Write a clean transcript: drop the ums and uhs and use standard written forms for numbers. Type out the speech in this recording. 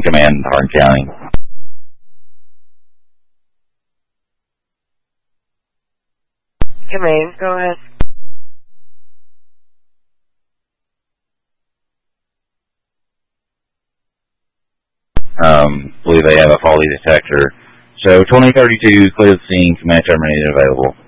Command, Hardin County. Command, go ahead. Believe they have a faulty detector. So 2032, clear the scene, command terminated, available.